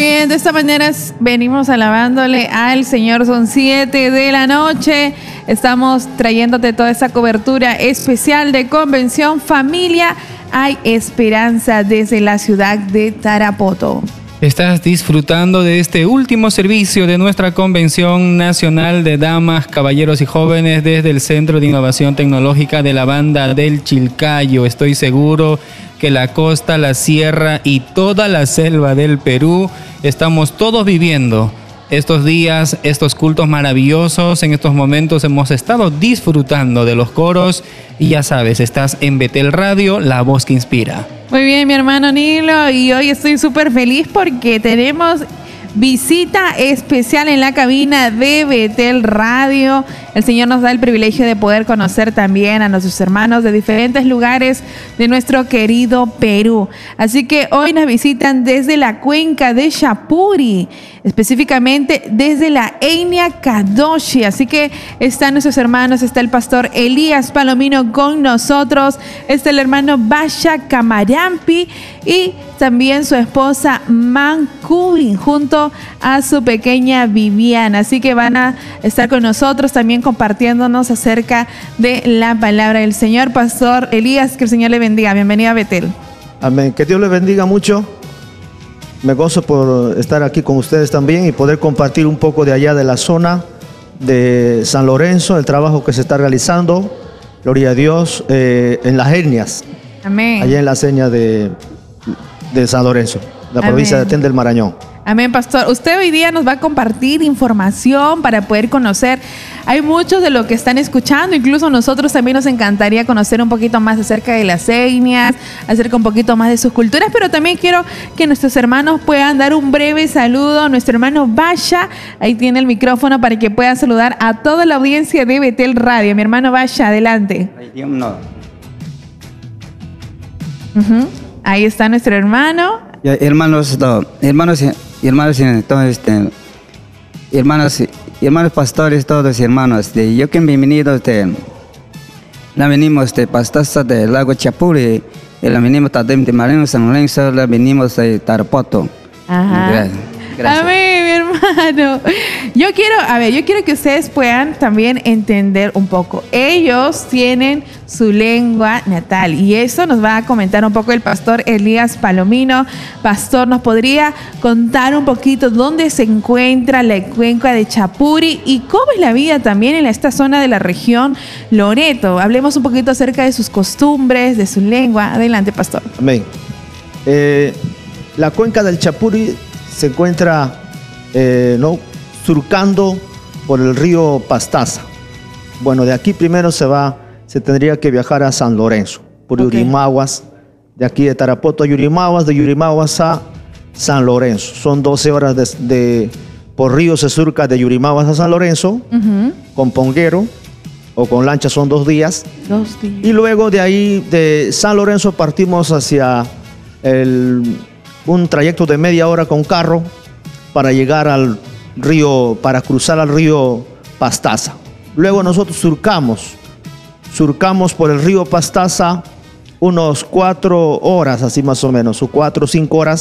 bien, de esta manera venimos alabándole al Señor. Son 7 de la noche. Estamos trayéndote toda esa cobertura especial de Convención Familia Hay Esperanza desde la ciudad de Tarapoto. Estás disfrutando de este último servicio de nuestra Convención Nacional de Damas, Caballeros y Jóvenes desde el Centro de Innovación Tecnológica de la Banda del Chilcayo. Estoy seguro que la costa, la sierra y toda la selva del Perú estamos todos viviendo estos días, estos cultos maravillosos. En estos momentos hemos estado disfrutando de los coros y ya sabes, estás en Betel Radio, la voz que inspira. Muy bien, mi hermano Nilo, y hoy estoy súper feliz porque tenemos visita especial en la cabina de Betel Radio. El Señor nos da el privilegio de poder conocer también a nuestros hermanos de diferentes lugares de nuestro querido Perú. Así que hoy nos visitan desde la cuenca de Chapuri, específicamente desde la Etnia Kadoshi. Así que están nuestros hermanos, está el pastor Elías Palomino con nosotros, está el hermano Basha Camarampi y también su esposa Mancubin junto a su pequeña Viviana. Así que van a estar con nosotros también compartiéndonos acerca de la palabra del Señor. Pastor Elías, que el Señor le bendiga. Bienvenido a Betel. Amén. Que Dios le bendiga mucho. Me gozo por estar aquí con ustedes también y poder compartir un poco de allá de la zona de San Lorenzo, el trabajo que se está realizando, gloria a Dios, en las etnias. Amén. Allá en la seña de San Lorenzo, la Amén. provincia de Ten del Marañón. Amén, pastor. Usted hoy día nos va a compartir información para poder conocer. Hay muchos de lo que están escuchando, incluso nosotros también nos encantaría conocer un poquito más acerca de las etnias, acerca un poquito más de sus culturas, pero también quiero que nuestros hermanos puedan dar un breve saludo a nuestro hermano Basha. Ahí tiene el micrófono para que pueda saludar a toda la audiencia de Betel Radio. Mi hermano Basha, adelante. Ahí está nuestro hermano. Hermanos pastores, todos hermanos, yo que bienvenido la venimos de Pastaza del lago Chapuri, la venimos de Marino San Lorenzo, la venimos de Tarapoto. Ajá. Gracias. Amén, mi hermano. Yo quiero que ustedes puedan también entender un poco. Ellos tienen su lengua natal y eso nos va a comentar un poco el pastor Elías Palomino. Pastor, ¿nos podría contar un poquito dónde se encuentra la cuenca de Chapuri y cómo es la vida también en esta zona de la región Loreto? Hablemos un poquito acerca de sus costumbres, de su lengua. Adelante, pastor. Amén. La cuenca del Chapuri se encuentra surcando por el río Pastaza. Bueno, de aquí primero se tendría que viajar a San Lorenzo, por Yurimaguas, de aquí de Tarapoto a Yurimaguas, de Yurimaguas a San Lorenzo. Son 12 horas por río se surca de Yurimaguas a San Lorenzo, con ponguero o con lancha son 2 días. 2 días. Y luego de ahí, de San Lorenzo, partimos hacia un trayecto de media hora con carro para llegar al río, para cruzar al río Pastaza. Luego nosotros surcamos por el río Pastaza unos 4 horas, así más o menos, o 4 o 5 horas,